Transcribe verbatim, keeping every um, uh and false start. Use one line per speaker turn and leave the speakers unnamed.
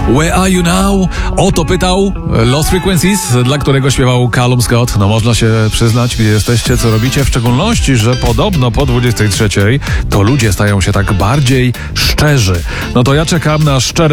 Where are you now? O to pytał Lost Frequencies, dla którego śpiewał Callum Scott. No można się przyznać, gdzie jesteście, co robicie, w szczególności, że podobno po dwudziestej trzeciej to ludzie stają się tak bardziej szczerzy. No to ja czekam na szczere